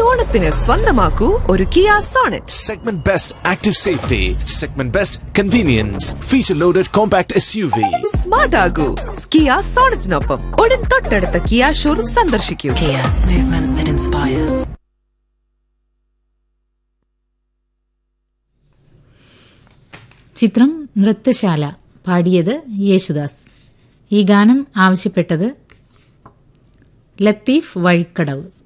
ഓണത്തിന് സ്വന്തമാക്കൂ ഒരു Kia Sonet. Segment Best Active Safety, Segment Best Convenience, Feature Loaded Compact SUV. Smart ആകൂ Kia സോണറ്റിനൊപ്പം ഉടൻ തൊട്ടടുത്ത കിയ ഷോറൂം സന്ദർശിക്കൂ. Kia, movement that inspires. ചിത്രം നൃത്തശാല. പാടിയത് യേശുദാസ്. ഈ ഗാനം ആവശ്യപ്പെട്ടത് ലത്തീഫ് വഴിക്കടവ്.